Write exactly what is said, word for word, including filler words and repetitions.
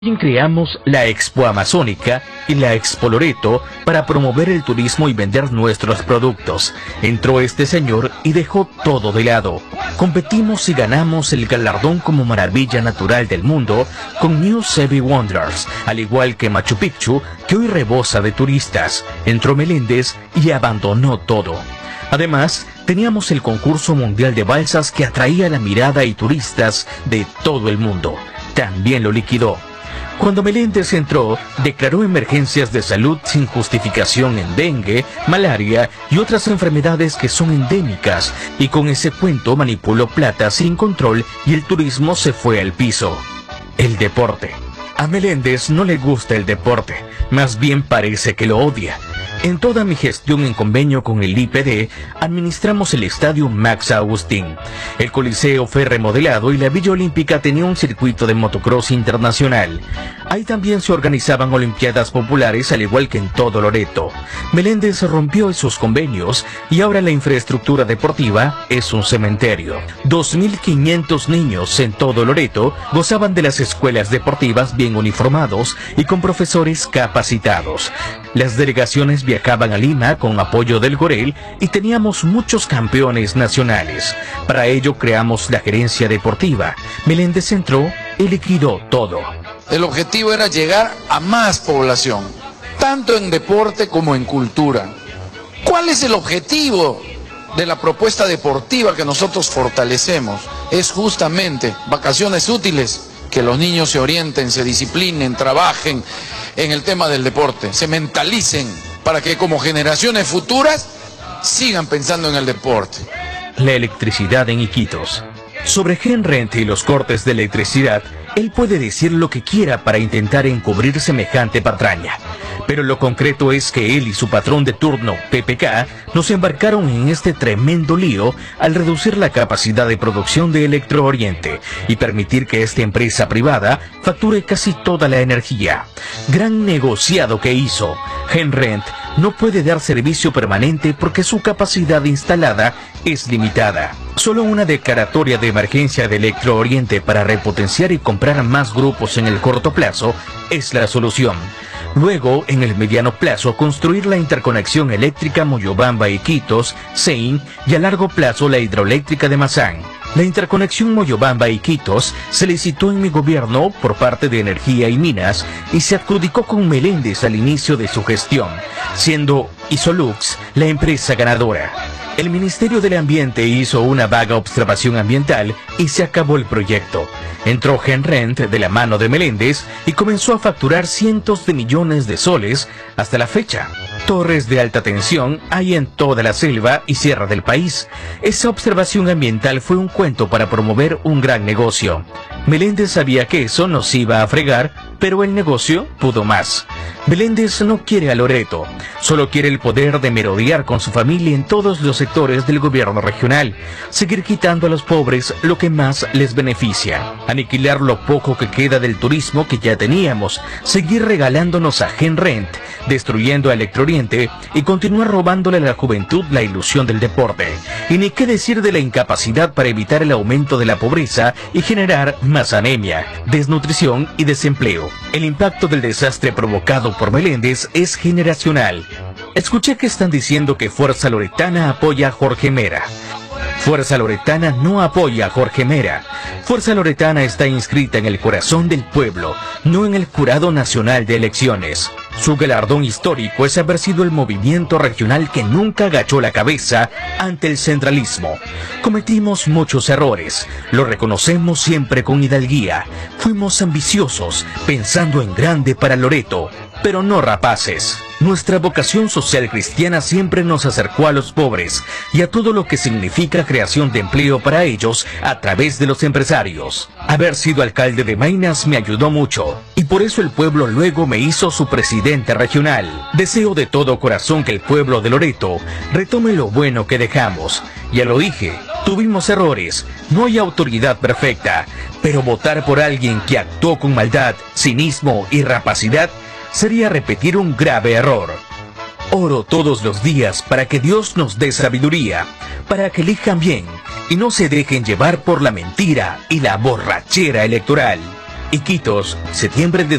Creamos la Expo Amazónica y la Expo Loreto para promover el turismo y vender nuestros productos. Entró este señor y dejó todo de lado. Competimos y ganamos el galardón como maravilla natural del mundo con New Seven Wonders, al igual que Machu Picchu, que hoy rebosa de turistas. Entró Meléndez y abandonó todo. Además, teníamos el concurso mundial de balsas que atraía la mirada y turistas de todo el mundo. También lo liquidó. Cuando Meléndez entró, declaró emergencias de salud sin justificación en dengue, malaria y otras enfermedades que son endémicas, y con ese cuento manipuló plata sin control y el turismo se fue al piso. El deporte. A Meléndez no le gusta el deporte, más bien parece que lo odia. En toda mi gestión en convenio con el I P D, administramos el estadio Max Agustín. El Coliseo fue remodelado y la Villa Olímpica tenía un circuito de motocross internacional. Ahí también se organizaban olimpiadas populares, al igual que en todo Loreto. Meléndez rompió esos convenios y ahora la infraestructura deportiva es un cementerio. dos mil quinientos niños en todo Loreto gozaban de las escuelas deportivas bien uniformados y con profesores capacitados. Las delegaciones viajaban a Lima con apoyo del Gorel y teníamos muchos campeones nacionales. Para ello creamos la gerencia deportiva. Meléndez entró y liquidó todo. El objetivo era llegar a más población, tanto en deporte como en cultura. ¿Cuál es el objetivo de la propuesta deportiva que nosotros fortalecemos? Es justamente vacaciones útiles, que los niños se orienten, se disciplinen, trabajen en el tema del deporte, se mentalicen para que como generaciones futuras sigan pensando en el deporte. La electricidad en Iquitos. Sobre Genrent y los cortes de electricidad, él puede decir lo que quiera para intentar encubrir semejante patraña. Pero lo concreto es que él y su patrón de turno, P P K, nos embarcaron en este tremendo lío al reducir la capacidad de producción de Electro Oriente y permitir que esta empresa privada facture casi toda la energía. Gran negociado que hizo. Genrent no puede dar servicio permanente porque su capacidad instalada es limitada. Solo una declaratoria de emergencia de Electro Oriente para repotenciar y comprar más grupos en el corto plazo es la solución. Luego, en el mediano plazo, construir la interconexión eléctrica Moyobamba-Iquitos, Sein, y a largo plazo la hidroeléctrica de Mazán. La interconexión Moyobamba-Iquitos se licitó en mi gobierno por parte de Energía y Minas y se adjudicó con Meléndez al inicio de su gestión, siendo Isolux la empresa ganadora. El Ministerio del Ambiente hizo una vaga observación ambiental y se acabó el proyecto. Entró Genrent de la mano de Meléndez y comenzó a facturar cientos de millones de soles hasta la fecha. Torres de alta tensión hay en toda la selva y sierra del país. Esa observación ambiental fue un cuento para promover un gran negocio. Meléndez sabía que eso nos iba a fregar, pero el negocio pudo más. Meléndez no quiere a Loreto, solo quiere el poder de merodear con su familia en todos los sectores del gobierno regional, seguir quitando a los pobres lo que más les beneficia, aniquilar lo poco que queda del turismo que ya teníamos, seguir regalándonos a Genrent, destruyendo a Electro Oriente y continuar robándole a la juventud la ilusión del deporte. Y ni qué decir de la incapacidad para evitar el aumento de la pobreza y generar más anemia, desnutrición y desempleo. El impacto del desastre provocado por Meléndez es generacional. Escuché que están diciendo que Fuerza Loretana apoya a Jorge Mera. Fuerza Loretana no apoya a Jorge Mera. Fuerza Loretana está inscrita en el corazón del pueblo, no en el Jurado Nacional de Elecciones. Su galardón histórico es haber sido el movimiento regional que nunca agachó la cabeza ante el centralismo. Cometimos muchos errores, lo reconocemos siempre con hidalguía. Fuimos ambiciosos, pensando en grande para Loreto, pero no rapaces. Nuestra vocación social cristiana siempre nos acercó a los pobres y a todo lo que significa creación de empleo para ellos a través de los empresarios. Haber sido alcalde de Maynas me ayudó mucho y por eso el pueblo luego me hizo su presidente regional. Deseo de todo corazón que el pueblo de Loreto retome lo bueno que dejamos. Ya lo dije, tuvimos errores, no hay autoridad perfecta, pero votar por alguien que actuó con maldad, cinismo y rapacidad sería repetir un grave error. Oro todos los días para que Dios nos dé sabiduría, para que elijan bien y no se dejen llevar por la mentira y la borrachera electoral. Iquitos, septiembre de